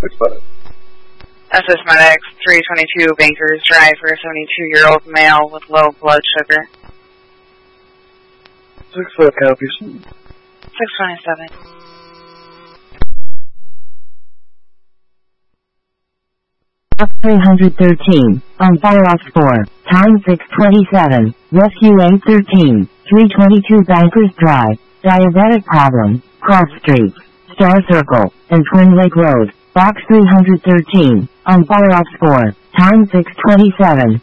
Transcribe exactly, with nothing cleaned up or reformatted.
six five. S S Medics, three twenty-two Bankers Drive for a seventy-two-year-old male with low blood sugar. six five copies. six twenty-seven. three thirteen, on Fireox four, time six twenty-seven, Rescue eight thirteen, three twenty-two Bankers Drive, Diabetic Problem, Cross Street, Star Circle, and Twin Lake Road, Box three thirteen, on Fireox four, time six twenty-seven.